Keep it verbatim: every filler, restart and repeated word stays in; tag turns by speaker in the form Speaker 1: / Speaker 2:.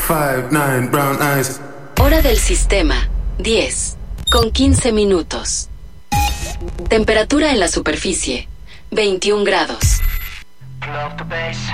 Speaker 1: five, nine, brown eyes.
Speaker 2: Hora del sistema, diez, con quince minutos. Temperatura en la superficie, veintiún grados.